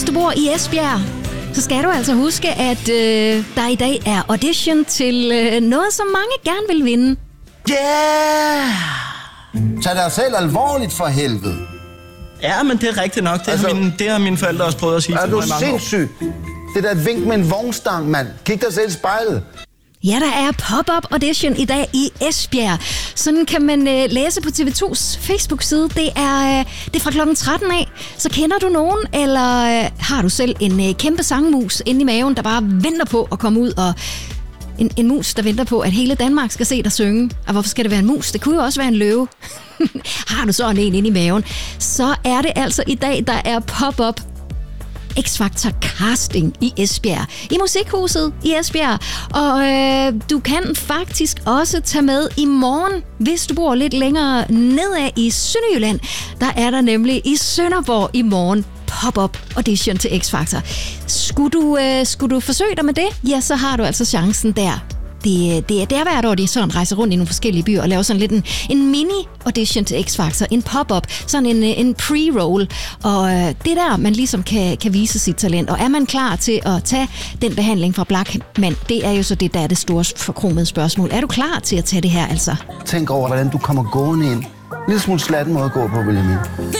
du bor i Esbjerg, så skal du altså huske, at der i dag er audition til noget, som mange gerne vil vinde. Yeah! Tag dig selv alvorligt for helvede. Ja, men det er rigtigt nok. Det har mine forældre også prøvet at sige til mig i mange år. Er du sindssyg? Det er da et vink med en vognstang, mand. Kig dig selv i spejlet. Ja, der er pop-up audition i dag i Esbjerg. Sådan kan man læse på TV2's Facebook-side. Det er fra klokken 13 af. Så kender du nogen, eller har du selv en kæmpe sangmus inde i maven, der bare venter på at komme ud, og en mus, der venter på, at hele Danmark skal se dig synge. Og hvorfor skal det være en mus? Det kunne jo også være en løve. Har du sådan en inde i maven, så er det altså i dag, der er pop-up X-Factor casting i Esbjerg, i Musikhuset i Esbjerg. Og du kan faktisk også tage med i morgen, hvis du bor lidt længere nedad i Sønderjylland. Der er der nemlig i Sønderborg i morgen pop-up audition til X-Factor. Skulle du forsøge dig med det, ja, så har du altså chancen der. Det er hvert år, de sådan rejser rundt i nogle forskellige byer og laver sådan lidt en mini-audition til X-Factor, en pop-up, sådan en pre-roll. Og det der, man ligesom kan vise sit talent. Og er man klar til at tage den behandling fra Blachman, det er jo så det, der er det store forkromede spørgsmål. Er du klar til at tage det her, altså? Tænk over, hvordan du kommer gående ind. En lille smule slatten måde at gå på, Wilhelmine.